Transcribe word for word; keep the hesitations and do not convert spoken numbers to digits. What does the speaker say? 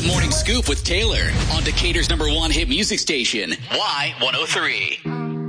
The Morning Scoop with Taylor on Decatur's number one hit music station, Y one oh three.